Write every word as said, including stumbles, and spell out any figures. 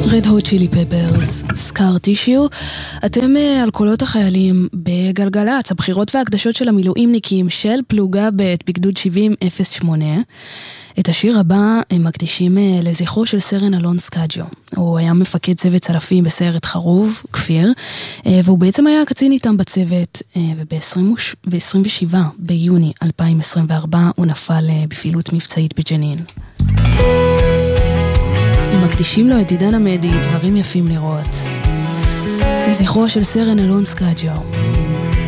Red Hot Chili Peppers, Scar Tissue. אתם על קולות החיילים בגלגלץ, הבחירות וההקדשות של המילואימניקים של פלוגה ב' בגדוד שבעים אפס שמונה. את השיר הבא הם מקדישים לזכרו של סרן אלון סקאג'ו. הוא היה מפקד צוות צלפים בסיירת חרוב, כפיר, והוא בעצם היה קצין איתם בצוות, וב-עשרים ושבעה ביוני אלפיים עשרים וארבע הוא נפל בפעילות מבצעית בג'נין. הם מקדישים לו את עידן עמדי, דברים יפים לראות. לזכרו של סרן אלון סקאג'ו.